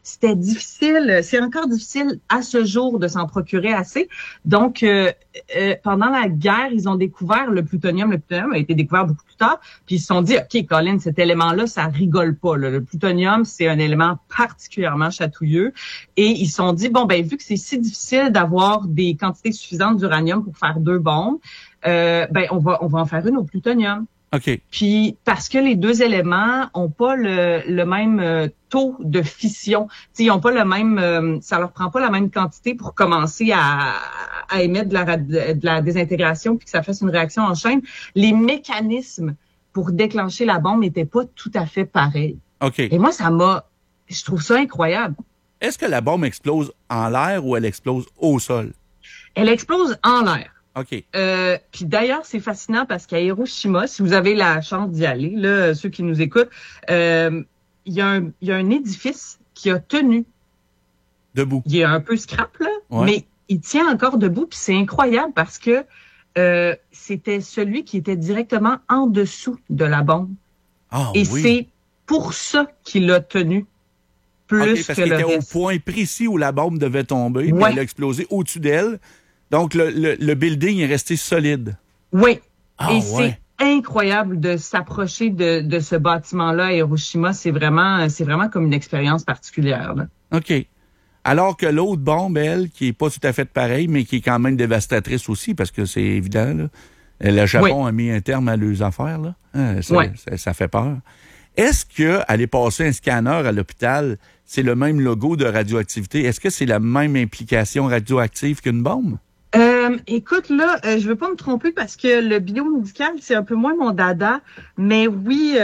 c'était difficile. C'est encore difficile à ce jour de s'en procurer assez. Donc, pendant la guerre, ils ont découvert le plutonium. Le plutonium a été découvert beaucoup plus tard. Puis ils se sont dit, OK, Colin, cet élément-là, ça rigole pas. Là. Le plutonium, c'est un élément particulièrement chatouilleux. Et ils se sont dit, bon, ben vu que c'est si difficile d'avoir des quantités suffisantes d'uranium pour faire 2 bombes, ben on va en faire une au plutonium. OK. Puis parce que les 2 éléments ont pas le même taux de fission, ils ont pas le même, ça leur prend pas la même quantité pour commencer à émettre de la désintégration puis que ça fasse une réaction en chaîne. Les mécanismes pour déclencher la bombe n'étaient pas tout à fait pareils. OK. Et moi je trouve ça incroyable. Est-ce que la bombe explose en l'air ou elle explose au sol? Elle explose en l'air. OK. Puis d'ailleurs, c'est fascinant parce qu'à Hiroshima, si vous avez la chance d'y aller, là, ceux qui nous écoutent, il y a un édifice qui a tenu. Debout. Il est un peu scrap, là, ouais. Mais il tient encore debout. Puis c'est incroyable parce que c'était celui qui était directement en dessous de la bombe. Ah, et oui. c'est pour ça qu'il a tenu plus parce que qu'il le était reste. au point précis où la bombe devait tomber, mais elle a explosé au-dessus d'elle. Donc, le building est resté solide. Oui. Ah, et c'est incroyable de s'approcher de ce bâtiment-là à Hiroshima. C'est vraiment comme une expérience particulière. Là. OK. Alors que l'autre bombe, elle, qui est pas tout à fait pareille, mais qui est quand même dévastatrice aussi, parce que c'est évident, là. Le Japon a mis un terme à leurs affaires, là. Ça fait peur. Est-ce qu'aller passer un scanner à l'hôpital, c'est le même logo de radioactivité? Est-ce que c'est la même implication radioactive qu'une bombe? Écoute, là, je veux pas me tromper parce que le biomédical, c'est un peu moins mon dada, mais oui,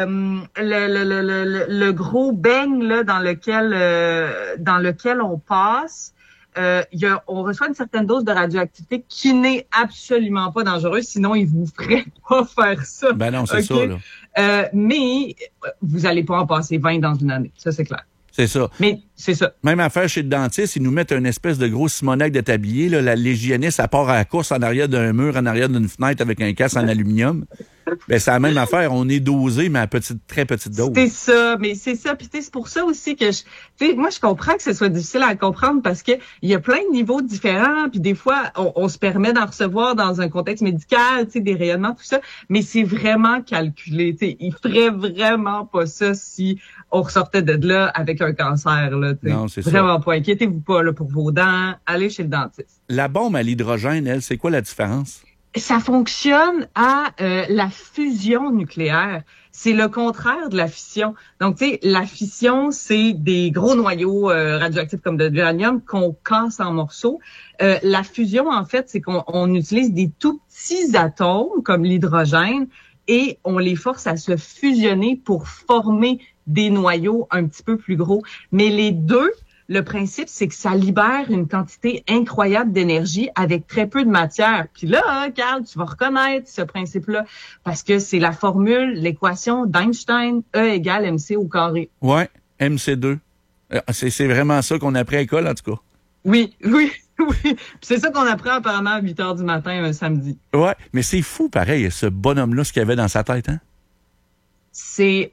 le gros beigne là dans lequel on passe, on reçoit une certaine dose de radioactivité qui n'est absolument pas dangereuse, sinon ils vous feraient pas faire ça. Ben non, c'est ça, là. Mais vous allez pas en passer 20 dans une année, ça c'est clair. C'est ça. Mais c'est ça. Même affaire chez le dentiste, ils nous mettent une espèce de gros Simonac de tablier. Là, l'hygiéniste, elle part à la course en arrière d'un mur, en arrière d'une fenêtre avec un casque en aluminium. Ben, c'est la même affaire. On est dosé, mais à très petite dose. C'est ça, mais c'est ça. Puis c'est pour ça aussi que moi, je comprends que ce soit difficile à comprendre parce que il y a plein de niveaux différents. Puis des fois, on se permet d'en recevoir dans un contexte médical, des rayonnements, tout ça. Mais c'est vraiment calculé. Ils feraient vraiment pas ça si on ressortait de là avec un cancer. Là, non, c'est vraiment ça. Pas. Inquiétez-vous pas là, pour vos dents. Allez chez le dentiste. La bombe à l'hydrogène, elle, c'est quoi la différence? Ça fonctionne à la fusion nucléaire. C'est le contraire de la fission. Donc, tu sais, la fission, c'est des gros noyaux radioactifs comme de l'uranium qu'on casse en morceaux. La fusion, en fait, c'est qu'on utilise des tout petits atomes comme l'hydrogène et on les force à se fusionner pour former des noyaux un petit peu plus gros. Mais les deux, le principe, c'est que ça libère une quantité incroyable d'énergie avec très peu de matière. Puis là, Carl, tu vas reconnaître ce principe-là parce que c'est la formule, l'équation d'Einstein, E égale mc au carré. Ouais, MC2. C'est vraiment ça qu'on apprend à l'école, en tout cas. Oui. Puis c'est ça qu'on apprend apparemment à 8 heures du matin un samedi. Ouais, mais c'est fou, pareil, ce bonhomme-là, ce qu'il avait dans sa tête, hein? C'est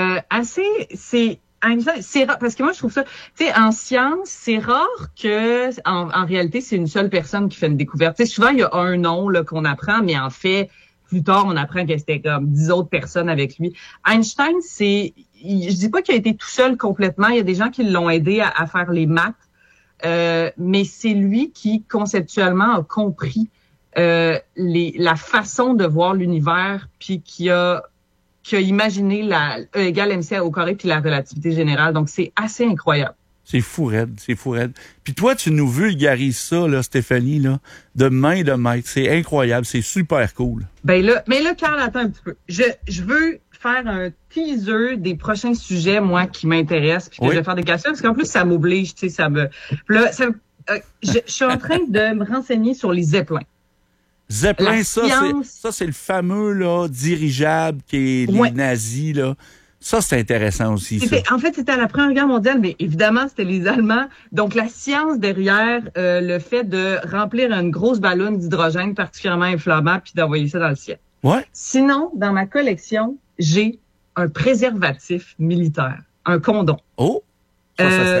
c'est rare, parce que moi, je trouve ça, tu sais, en science, c'est rare que, en réalité, c'est une seule personne qui fait une découverte. Tu sais, souvent, il y a un nom, là, qu'on apprend, mais en fait, plus tard, on apprend que c'était comme 10 autres personnes avec lui. Einstein, je dis pas qu'il a été tout seul complètement. Il y a des gens qui l'ont aidé à faire les maths. Mais c'est lui qui, conceptuellement, a compris, la façon de voir l'univers, puis qui a imaginé la E égale mc au carré puis la relativité générale. Donc, c'est assez incroyable. C'est fou raide. Puis toi, tu nous vulgarises ça, là, Stéphanie, là, de main de maître. C'est incroyable, c'est super cool. Mais là, Carl, attends un petit peu. Je veux faire un teaser des prochains sujets, moi, qui m'intéressent, puis que je vais faire des questions, parce qu'en plus, ça m'oblige, tu sais, je suis en train de me renseigner sur les zeppelins. Zeppelin, ça, c'est le fameux là, dirigeable qui est les nazis. Là. Ça, c'est intéressant aussi. En fait, c'était à la Première Guerre mondiale, mais évidemment, c'était les Allemands. Donc, la science derrière le fait de remplir une grosse ballonne d'hydrogène particulièrement inflammable puis d'envoyer ça dans le ciel. Ouais. Sinon, dans ma collection, j'ai un préservatif militaire, un condom. Oh! Ça